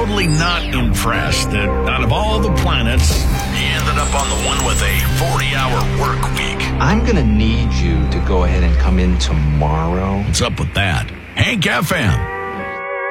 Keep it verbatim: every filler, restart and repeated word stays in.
totally not impressed that out of all the planets, he ended up on the one with a forty-hour work week. I'm going to need you to go ahead and come in tomorrow. What's up with that? Hank F M.